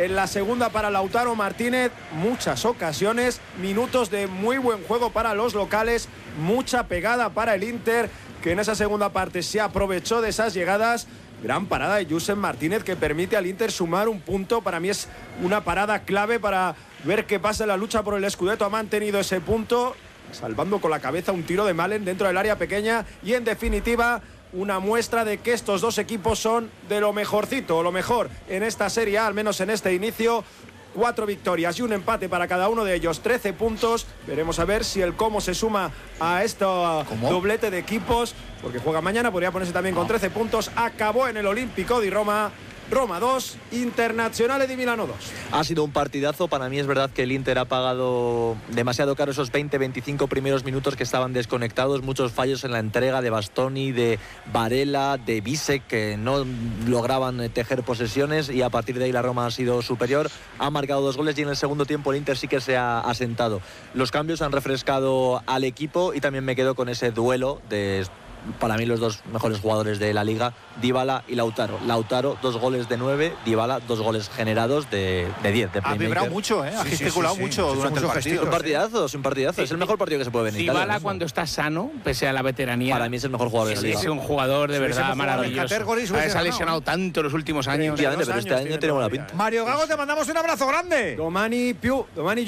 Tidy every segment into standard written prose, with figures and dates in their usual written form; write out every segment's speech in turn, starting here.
en la segunda para Lautaro Martínez, muchas ocasiones, minutos de muy buen juego para los locales, mucha pegada para el Inter, que en esa segunda parte se aprovechó de esas llegadas. Gran parada de Josep Martínez que permite al Inter sumar un punto. Para mí es una parada clave para ver qué pasa en la lucha por el Scudetto. Ha mantenido ese punto, salvando con la cabeza un tiro de Malen dentro del área pequeña. Y en definitiva, una muestra de que estos dos equipos son de lo mejorcito, o lo mejor en esta Serie A, al menos en este inicio. 4 victorias y un empate para cada uno de ellos, 13 puntos. Veremos a ver si el Como se suma a este doblete de equipos, porque juega mañana, podría ponerse también con 13 puntos. Acabó en el Olímpico de Roma. Roma 2, Internazionale di Milano 2. Ha sido un partidazo. Para mí es verdad que el Inter ha pagado demasiado caro esos 20-25 primeros minutos que estaban desconectados. Muchos fallos en la entrega de Bastoni, de Varela, de Bisek, que no lograban tejer posesiones, y a partir de ahí la Roma ha sido superior. Ha marcado 2 goles y en el segundo tiempo el Inter sí que se ha asentado. Los cambios han refrescado al equipo y también me quedo con ese duelo de, para mí, los dos mejores jugadores de la liga, Dybala y Lautaro. Lautaro, 2 goles de 9, Dybala, 2 goles generados de 10. Ha vibrado mucho, ha gesticulado mucho durante el partido. Es un partidazo. Es el mejor partido que se puede ver en Italia. Dybala, cuando está sano, pese a la veteranía, para mí es el mejor jugador de la liga. Es un jugador de verdad maravilloso. Se ha lesionado tanto en los últimos años. Pero este año tiene buena pinta. Mario Gago, te mandamos un abrazo grande. Domani Piu. Domani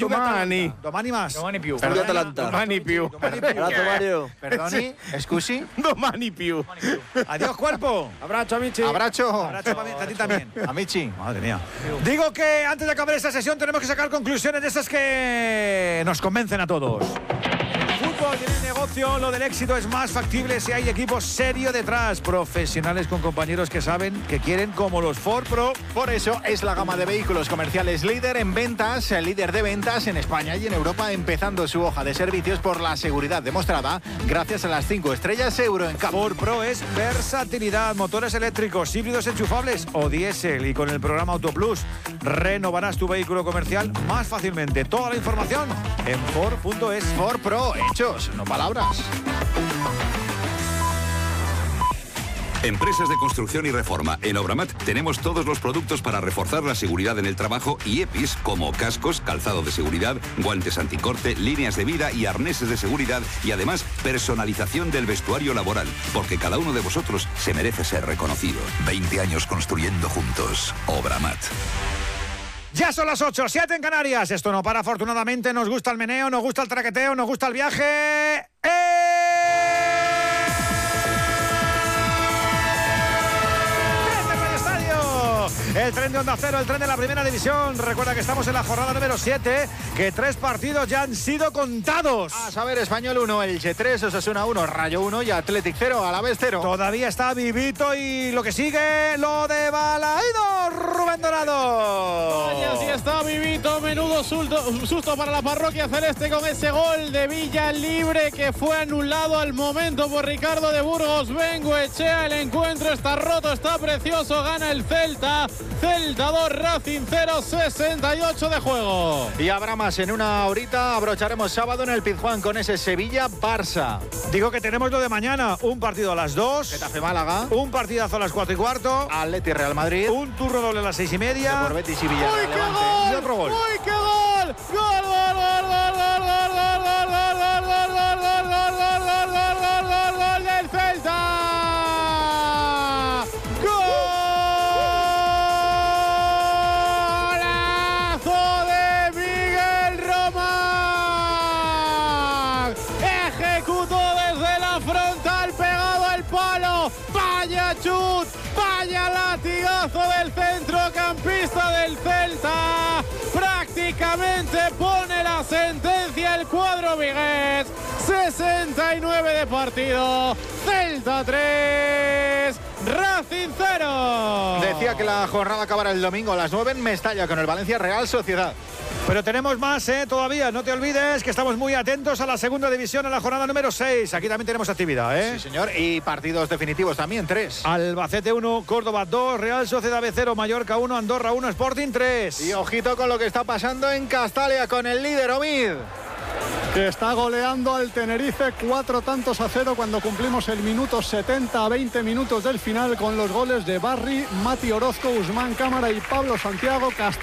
más. Domani Piu. Domani Piu. Abrazo, Mario. Perdoni, scusi. Domani Piu. Adiós, cuerpo. Abrazo, Amici. Abrazo a ti también. Amici. Madre mía. Digo que antes de acabar esta sesión tenemos que sacar conclusiones de esas que nos convencen a todos. Fútbol y en el negocio, lo del éxito es más factible si hay equipo serio detrás, profesionales con compañeros que saben, que quieren, como los Ford Pro. Por eso es la gama de vehículos comerciales líder en ventas, líder de ventas en España y en Europa, empezando su hoja de servicios por la seguridad demostrada gracias a las 5 estrellas Euro en Ford Pro es versatilidad, motores eléctricos, híbridos enchufables o diésel, y con el programa AutoPlus renovarás tu vehículo comercial más fácilmente. Toda la información en Ford.es. Ford Pro, hechos, no palabras. Empresas de construcción y reforma. En Obramat tenemos todos los productos para reforzar la seguridad en el trabajo y EPIs, como cascos, calzado de seguridad, guantes anticorte, líneas de vida y arneses de seguridad, y además personalización del vestuario laboral, porque cada uno de vosotros se merece ser reconocido. 20 años construyendo juntos. Obramat. Ya son las 8, 7 en Canarias. Esto no para, afortunadamente. Nos gusta el meneo, nos gusta el traqueteo, nos gusta el viaje. El tren de Onda Cero, el tren de la Primera División. Recuerda que estamos en la jornada número 7, que 3 partidos ya han sido contados. A saber, Español 1, Elche 3, Osasuna 1, Rayo 1 y Athletic 0, Alavés 0. Todavía está vivito y lo que sigue, lo de Balaído, Rubén Dorado. Vaya, sí está vivito, menudo susto para la parroquia celeste con ese gol de Villa libre que fue anulado al momento por Ricardo de Burgos. Bengoechea, el encuentro está roto, está precioso, gana el Celta. Celta 2, Racing 0, 68 de juego. Y habrá más en una horita. Abrocharemos sábado en el Pizjuán con ese Sevilla-Barça. Digo que tenemos lo de mañana. Un partido a las 2. Getafe-Málaga. Un partidazo a las 4:15. Atleti-Real Madrid. Un turno doble a las 6:30. Por Betis y Villarreal. ¡Uy, qué gol! Y otro gol. ¡Uy, qué gol! ¡Gol, gol, gol, gol, gol, gol, gol, gol, gol, gol, gol del Celta! Vaya chut, vaya latigazo del centrocampista del Celta. Prácticamente pone la sentencia el cuadro vigués. 69 de partido. Celta 3, Racing 0. Decía que la jornada acabará el domingo a las 9 en Mestalla con el Valencia Real Sociedad. Pero tenemos más, todavía. No te olvides que estamos muy atentos a la segunda división, a la jornada número 6. Aquí también tenemos actividad, Sí, señor. Y partidos definitivos también, 3. Albacete 1, Córdoba 2, Real Sociedad B 0, Mallorca 1, Andorra 1, Sporting 3. Y ojito con lo que está pasando en Castalia con el líder Omid, que está goleando al Tenerife 4-0 cuando cumplimos el minuto 70 a 20 minutos del final con los goles de Barry, Mati Orozco, Usman Cámara y Pablo Santiago.